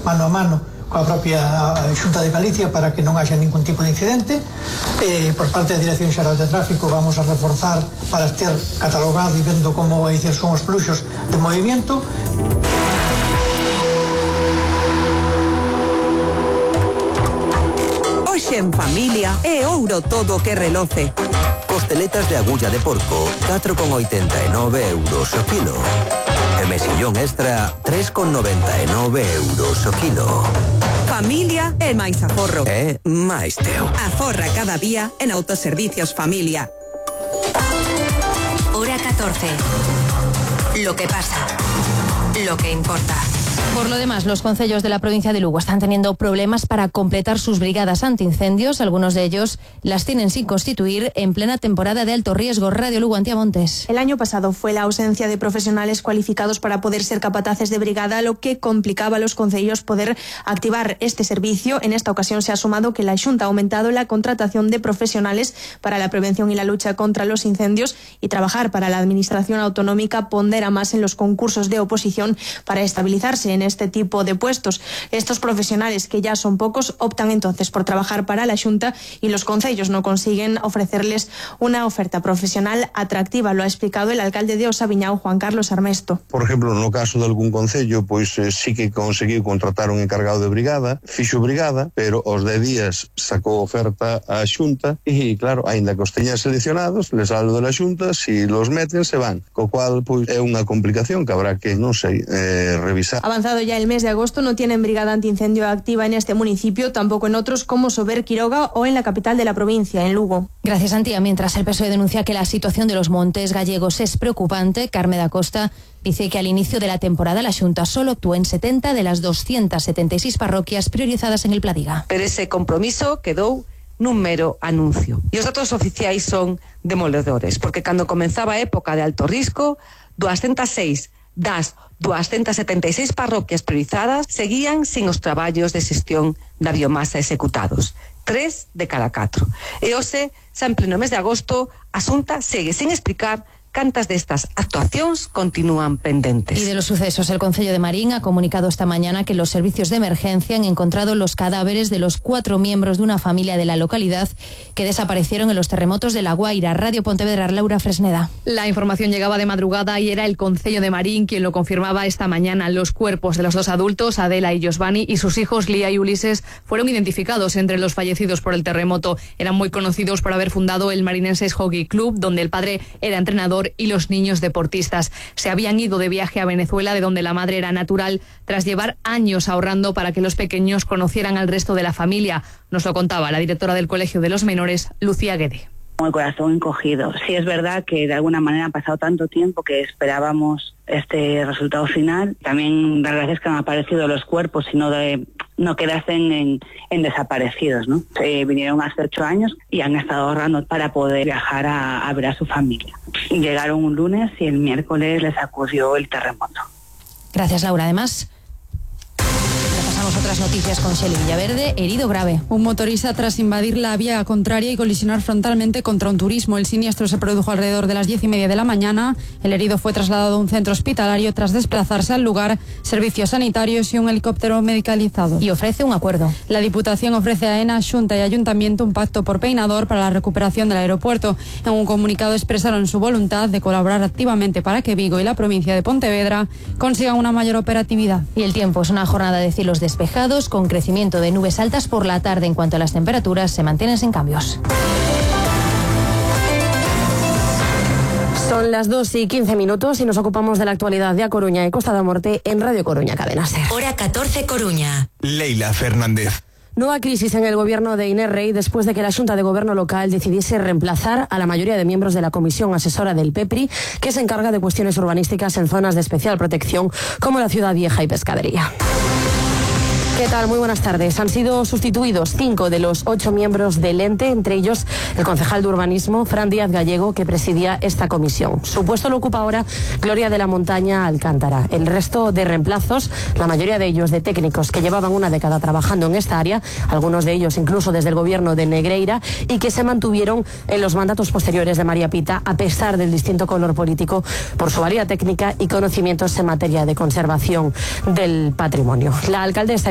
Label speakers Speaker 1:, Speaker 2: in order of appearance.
Speaker 1: mano a mano coa propia Xunta de Galicia para que non haxa ningún tipo de incidente. Por parte da Dirección Xeral de Tráfico vamos a reforzar para ter catalogado e vendo como son os fluxos de movimento.
Speaker 2: Hoxe en familia é ouro todo o que reloce.
Speaker 3: Costeletas de agulla de porco, 4,89 euros o kilo. E mesillón extra, 3,99 euros o kilo.
Speaker 2: Familia é máis aforro.
Speaker 3: É máis teu.
Speaker 2: Aforra cada día en Autoservicios Familia.
Speaker 4: Hora 14. Lo que pasa. Lo que importa.
Speaker 5: Por lo demás, los concellos de la provincia de Lugo están teniendo problemas para completar sus brigadas antiincendios. Algunos de ellos las tienen sin constituir en plena temporada de alto riesgo. Radio Lugo, Antía Montes.
Speaker 6: El año pasado fue la ausencia de profesionales cualificados para poder ser capataces de brigada, lo que complicaba a los concellos poder activar este servicio. En esta ocasión se ha sumado que la Xunta ha aumentado la contratación de profesionales para la prevención y la lucha contra los incendios, y trabajar para la administración autonómica pondera más en los concursos de oposición para estabilizarse en este tipo de puestos. Estos profesionales, que ya son pocos, optan entonces por trabajar para la Xunta, y los concellos no consiguen ofrecerles una oferta profesional atractiva. Lo ha explicado el alcalde de Osaviñao, Juan Carlos Armesto.
Speaker 7: Por exemplo, no caso de algún concello, pois sí que conseguiu contratar un encargado de brigada, fixo brigada, pero aos 10 días sacou oferta á Xunta e, claro, aínda que os teñan seleccionados, les hablo de la Xunta, si los meten se van, co cual pois é unha complicación que habrá que, non sei, revisar.
Speaker 6: Avanzado ya el mes de agosto, no tienen brigada antiincendio activa en este municipio, tampoco en otros como Sober, Quiroga o en la capital de la provincia, en Lugo.
Speaker 5: Gracias, Antía. Mientras el PSOE denuncia que la situación de los montes gallegos es preocupante, Carme da Costa dice que al inicio de la temporada la Xunta solo actuó en 70 de las 276 parroquias priorizadas en el Pladiga.
Speaker 8: Pero ese compromiso quedou nun mero anuncio. E os datos oficiais son demoledores, porque cando comenzaba a época de alto risco, 206 das 276 parroquias priorizadas seguían sin os traballos de xestión da biomasa executados. 3 de cada 4. E hoxe, xa en pleno mes de agosto, a Xunta segue sin explicar cantas destas actuacións continúan pendentes.
Speaker 5: Y de los sucesos, el Concello de Marín ha comunicado esta mañana que los servicios de emergencia han encontrado los cadáveres de los 4 miembros de una familia de la localidad que desaparecieron en los terremotos de La Guaira. Radio Pontevedra, Laura Fresneda.
Speaker 9: La información llegaba de madrugada y era el Concello de Marín quien lo confirmaba esta mañana. Los cuerpos de los 2 adultos, Adela y Josvani, y sus hijos Lía y Ulises, fueron identificados entre los fallecidos por el terremoto. Eran muy conocidos por haber fundado el Marinenses Hockey Club, donde el padre era entrenador y los niños deportistas. Se habían ido de viaje a Venezuela, de donde la madre era natural, tras llevar años ahorrando para que los pequeños conocieran al resto de la familia. Nos lo contaba la directora del Colegio de los Menores, Lucía Guede.
Speaker 10: Con el corazón encogido. Sí, es verdad que de alguna manera ha pasado tanto tiempo que esperábamos este resultado final. También dar gracias que han aparecido los cuerpos y no quedasen en desaparecidos, ¿no? Vinieron hace 8 años y han estado ahorrando para poder viajar a ver a su familia. Llegaron un lunes y el miércoles les acudió el terremoto.
Speaker 5: Gracias, Laura. Además, repasamos otras noticias con Shelley Villaverde, herido grave.
Speaker 11: Un motorista tras invadir la vía contraria y colisionar frontalmente contra un turismo. El siniestro se produjo alrededor de las 10:30 de la mañana. El herido fue trasladado a un centro hospitalario tras desplazarse al lugar servicios sanitarios y un helicóptero medicalizado.
Speaker 5: Y ofrece un acuerdo.
Speaker 11: La Diputación ofrece a ENA, Xunta y Ayuntamiento un pacto por Peinador para la recuperación del aeropuerto. En un comunicado expresaron su voluntad de colaborar activamente para que Vigo y la provincia de Pontevedra consigan una mayor operatividad.
Speaker 5: Y el tiempo es una jornada de cielos despejados con crecimiento de nubes altas por la tarde. En cuanto a las temperaturas, se mantienen sin cambios.
Speaker 12: Son las 2:15 y nos ocupamos de la actualidad de A Coruña y Costa da Morte en Radio Coruña, Cadena SER.
Speaker 4: Hora 14, Coruña.
Speaker 13: Leila Fernández.
Speaker 12: Nueva crisis en el gobierno de Inés Rey después de que la Xunta de Gobierno local decidiese reemplazar a la mayoría de miembros de la Comisión Asesora del PEPRI, que se encarga de cuestiones urbanísticas en zonas de especial protección como la Ciudad Vieja y Pescadería. ¿Qué tal? Muy buenas tardes. Han sido sustituidos 5 de los 8 miembros del ente, entre ellos el concejal de urbanismo, Fran Díaz Gallego, que presidía esta comisión. Su puesto lo ocupa ahora Gloria de la Montaña Alcántara. El resto de reemplazos, la mayoría de ellos de técnicos que llevaban una década trabajando en esta área, algunos de ellos incluso desde el gobierno de Negreira, y que se mantuvieron en los mandatos posteriores de María Pita, a pesar del distinto color político, por su valía técnica y conocimientos en materia de conservación del patrimonio. La alcaldesa